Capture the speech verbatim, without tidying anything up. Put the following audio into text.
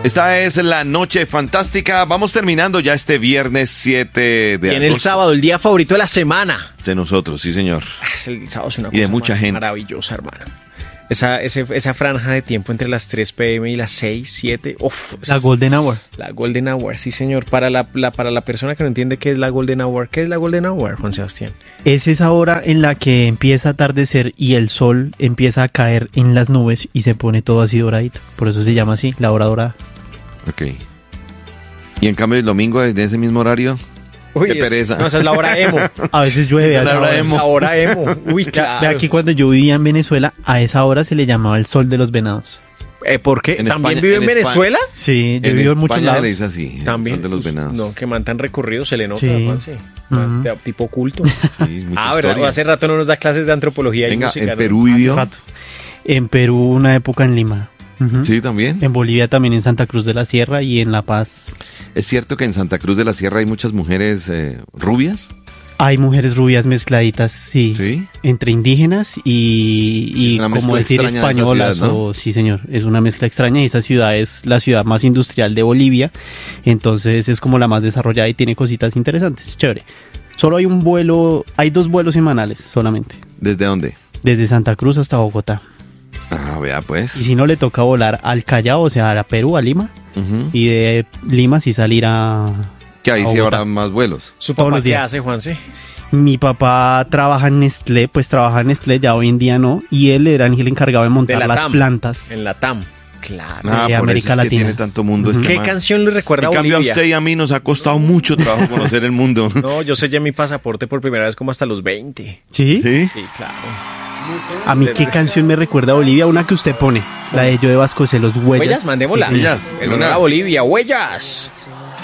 Esta es la noche fantástica. Vamos terminando ya este viernes siete de agosto. Y en el sábado, el día favorito de la semana. De nosotros, sí, señor. El sábado es una y de mucha gente. Maravillosa, hermano. Esa, ese, esa franja de tiempo entre las tres pm y las seis, siete. Uf, la Golden Hour. La Golden Hour, sí, señor. Para la, la, para la persona que no entiende qué es la Golden Hour, ¿qué es la Golden Hour, Juan Sebastián? Es esa hora en la que empieza a atardecer y el sol empieza a caer en las nubes y se pone todo así doradito. Por eso se llama así, la hora dorada. Ok. Y en cambio el domingo, en ese mismo horario... Uy, qué pereza. Es, no, esa es la hora emo. A veces llueve. A la hora emo. La hora emo. Uy, claro. Aquí cuando yo vivía en Venezuela, a esa hora se le llamaba el sol de los venados. Eh, ¿Por qué? En ¿También España, vive en, en Venezuela? España, sí, yo en vivo en muchos España lados. le dice así, también. el sol de los venados. No, que man tan recorrido, se le nota, sí. Juan, sí. Uh-huh. De, tipo culto. Sí, mucha ah, ¿verdad? historia. Hace rato no nos da clases de antropología y Venga, música. en Perú vivió. En Perú una época en Lima. Uh-huh. Sí, también. En Bolivia también, en Santa Cruz de la Sierra y en La Paz. ¿Es cierto que en Santa Cruz de la Sierra hay muchas mujeres eh, rubias? Hay mujeres rubias mezcladitas, sí. ¿Sí? Entre indígenas y, y como decir españolas. Ciudad, ¿no? O, sí, señor. Es una mezcla extraña y esa ciudad es la ciudad más industrial de Bolivia. Entonces es como la más desarrollada y tiene cositas interesantes. Chévere. Solo hay un vuelo, hay dos vuelos semanales solamente. ¿Desde dónde? Desde Santa Cruz hasta Bogotá. Ah, vea pues. Y si no, le toca volar al Callao, o sea, a Perú, a Lima. Uh-huh. Y de Lima sí salir a... Que ahí sí habrá más vuelos. ¿Su papá qué hace, Juanse? Mi papá trabaja en Nestlé, pues trabaja en Nestlé, ya hoy en día no. Y él era el encargado de montar de las TAM, plantas. En la T A M. Claro. Ah, de por América eso es Latina. Que tiene tanto mundo uh-huh. este ¿Qué man? canción le recuerda a Bolivia? En cambio a usted y a mí nos ha costado mucho trabajo conocer el mundo. No, yo sellé mi pasaporte por primera vez como hasta los veinte. ¿Sí? Sí, sí claro. A mí, ¿qué canción me recuerda a Bolivia? Una que usted pone, la de Joe Vasconcelos, Huellas. Huellas, mandémosla. Sí, Huellas. El honor a Bolivia, Huellas.